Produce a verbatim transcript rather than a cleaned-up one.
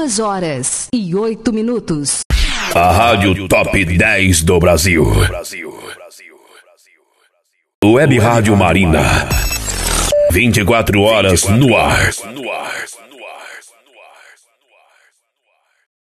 Duas horas e oito minutos. A Rádio Top dez do Brasil. Web Rádio Marina. vinte e quatro horas no ar.